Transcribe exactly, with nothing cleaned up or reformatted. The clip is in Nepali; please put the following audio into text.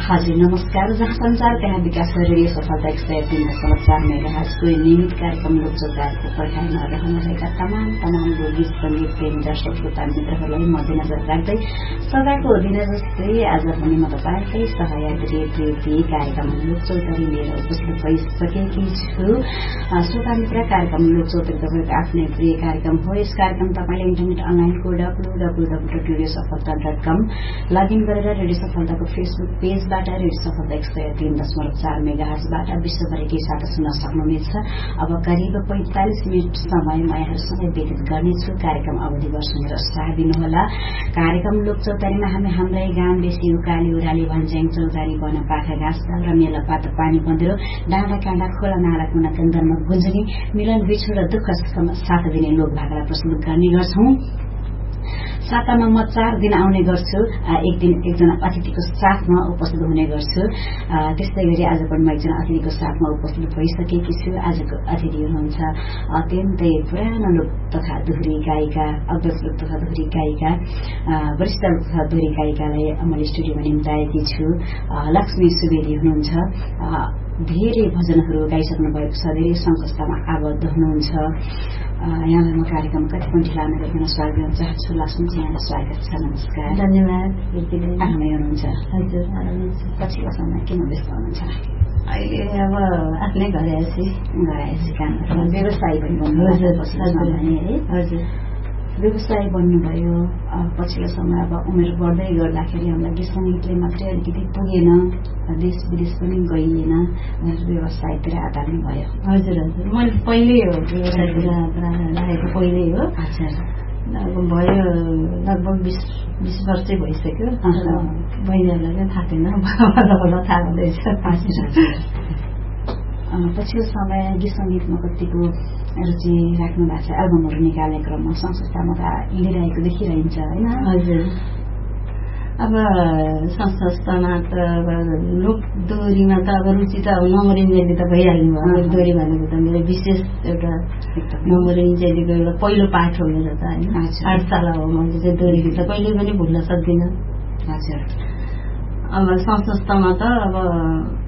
हजुर नमस्कार। जहाँ संचारका विकास रेडियो सफलता एक सय तीन दशमलव चार मेगाहर्जको नियमित कार्यक्रम लोकचौतारीको पर्खाइमा रहनुहुनेका तमाम तमाम लोकगीत संगीत प्रेमी दर्शक श्रोता मित्रहरूलाई मध्यनजर राख्दै सदाको दिन जस्तै आज पनि म तपाईँकै सहयात्री प्रीति कार्यक्रम लोकचौतारी लिएर उपस्थित भइसकेकी छु। श्रोता मित्र, कार्यक्रम लोकचौतारी तपाईँको आफ्नै प्रिय कार्यक्रम हो। यस कार्यक्रम तपाईँले इन्टरनेट अनलाइनको W W W dot radio सफलता डट कम लगइन गरेर रेडियो सफलताको फेसबुक पेजबाट रेडियो सफलता एक सय तीन दशमलव चार मेगाहर्जबाट विश्वभरिकै साथ सुन्न सक्नुहुनेछ। अब करिब पैंतालिस मिनट समय म यहाँहरूसँगै व्यतीत गर्नेछु। कार्यक्रम अवधिभर सुनेर साथ दिनुहोला। कार्यक्रम लोकचौतारीमा हामी हाम्रै गाम बेसी उकाली उराली भन्ज्याङ चौतारी बन पाखा घाँस र मेला पात पानी बन्देरो डाँडा काँडा खोला नाला कुना केन्द्रमा गुन्जनी मिलन बिछोड र दुःख सुखमा साथ दिने लोक भाकालाई प्रस्तुत गर्ने गर्छौं। सातामा म चार दिन आउने गर्छु। एक दिन एकजना अतिथिको साथमा उपस्थित हुने गर्छु। त्यस्तै गरी आज पनि म एकजना अतिथिको साथमा उपस्थित भइसकेकी छु। आजको अतिथि हुनुहुन्छ अत्यन्तै पुरानो लोक तथा दोहोरी गायिका, अग्रज लोक तथा दोहोरी गायिका, वरिष्ठ लोक तथा दोहोरी गायिकालाई मैले स्टुडियोमा निम्ताएकी छु। लक्ष्मी सुवेदी हुनुहुन्छ। धेरै भजनहरू गाइसक्नु भएको छ। धेरै संस्थामा आबद्ध हुनुहुन्छ। यहाँलाई म कार्यक्रम कति पनि ढिला नगरिकन स्वागत गर्न चाहन्छु। लक्ष्मीजी, यहाँलाई स्वागत छ। नमस्कार। धन्यवाद। आरामै हुनुहुन्छ? हजुर, आरामै छु। पछिल्लो समय किन व्यस्त हुनुहुन्छ? अहिले अब आफ्नै घर आएपछि घर आएपछि काम व्यवसायी पनि भन्नुभयो। हजुर, व्यवसायी बन्नुभयो। पछिल्लो समय अब उमेर बढ्दै गर्दाखेरि हामीलाई गीत सङ्गीतले मात्रै अलिकति पुगेन, देश विदेश पनि गइएन, व्यवसायतिर आधार्नु भयो। हजुर हजुर मैले पहिल्यै हो व्यवसायतिर लागेको, पहिल्यै हो। हजुर, भयो लगभग बिस बिस वर्षै भइसक्यो। बहिनीहरूलाई थाहा थिएन, मलाई थाहा हुँदैछ। पछिल्लो समय गीत सङ्गीतमा कतिको रुचि राख्नु भएको छ। एल्बमहरू निकाल्ने क्रममा संस्थामा त लिइरहेको देखिरहन्छ होइन? हजुर, अब संस्थामा त अब लोक दोहोरीमा त अब रुचि त अब नमरिन्जेली त भइहाल्नु भयो। दोहोरी भनेको त मेरो विशेष एउटा नमरिन्जेलीको एउटा पहिलो पाठ हो मेरो त होइन। पाठशाला हो। मैले चाहिँ दोहोरी गीत त कहिले पनि भुल्न सक्दिनँ। हजुर, अब संस्थामा त अब